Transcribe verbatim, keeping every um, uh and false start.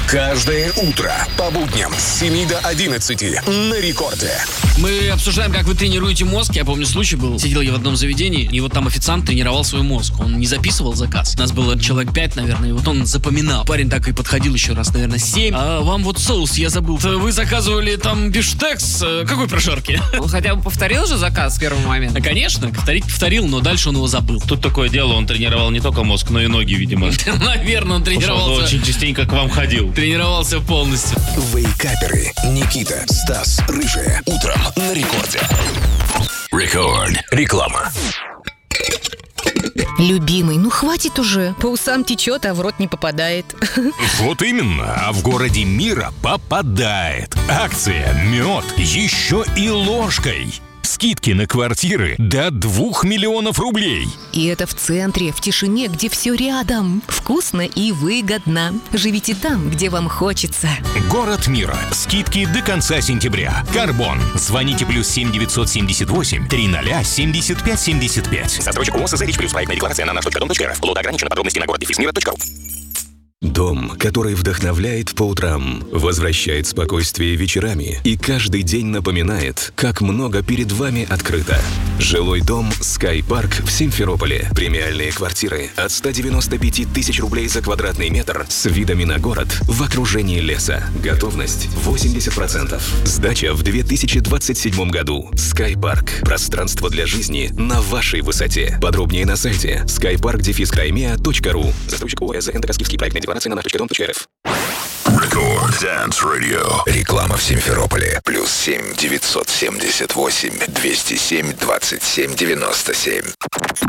Каждое утро по будням с семи до одиннадцати на рекорде. Мы обсуждаем, как вы тренируете мозг. Я помню, случай был. Сидел я в одном заведении, и вот там официант тренировал свой мозг. Он не записывал заказ. Нас было человек пять, наверное, и вот он запоминал. Парень так и подходил еще раз, наверное, семь. А вам вот соус я забыл. Вы заказывали там бифштекс. Какой прожарки? Он хотя бы повторил же заказ с первого момента? Конечно, повторить повторил, но дальше он его забыл. Тут такое дело, он тренировал не только мозг, но и ноги, видимо. Наверное, он тренировался. Он очень частенько к вам ходил. Тренировался полностью. Вейкаперы Никита, Стас, Рыжая. Утром на рекорде. Рекорд. Реклама. Любимый, ну хватит уже. По усам течет, а в рот не попадает. Вот именно, а в городе мира попадает. Акция «Мед» еще и ложкой. Скидки на квартиры до двух миллионов рублей. И это в центре, в тишине, где все рядом. Вкусно и выгодно. Живите там, где вам хочется. Город мира. Скидки до конца сентября. Карбон. Звоните плюс семь девятьсот семьдесят восемь триста семьдесят пять семьдесят пять. Застройщик ООО «СЗ Плюс». Проектная декларация на наш точка дом точка рф. Лот ограничено. Подробности на город дефис мира точка ру. Дом, который вдохновляет по утрам, возвращает спокойствие вечерами и каждый день напоминает, как много перед вами открыто. Жилой дом Sky Park в Симферополе. Премиальные квартиры от ста девяноста пяти тысяч рублей за квадратный метр с видами на город в окружении леса. Готовность восемьдесят процентов. Сдача в две тысячи двадцать седьмом году. Sky Park. Пространство для жизни на вашей высоте. Подробнее на сайте skypark дефис краймеа точка ру. Застройщик ООО «СЗ Энтокоскивский». Проектная декларация на наш точка дом точка рф. Рекорд Dance Radio. Реклама в Симферополе. Плюс семь девятьсот семьдесят восемь двести семь двадцать семь девяносто семь.